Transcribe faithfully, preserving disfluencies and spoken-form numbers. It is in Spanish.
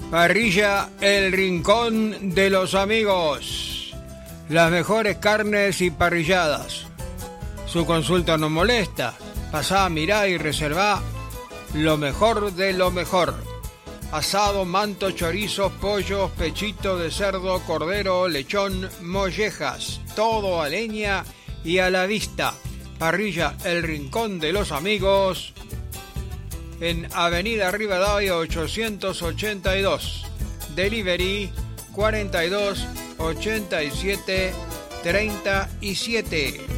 Parrilla El Rincón de los Amigos. Las mejores carnes y parrilladas. Su consulta no molesta. Pasá, mirá y reservá lo mejor de lo mejor. Asado, manto, chorizos, pollos, pechito de cerdo, cordero, lechón, mollejas. Todo a leña y a la vista. Parrilla El Rincón de los Amigos, en Avenida Rivadavia ochocientos ochenta y dos. Delivery cuarenta y dos ochenta y siete treinta y siete.